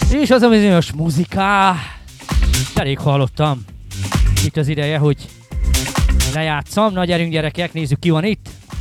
És az a bizonyos muzika. Elég hallottam. Itt az ideje, hogy lejátszam. Na gyerünk gyerekek, nézzük ki van itt.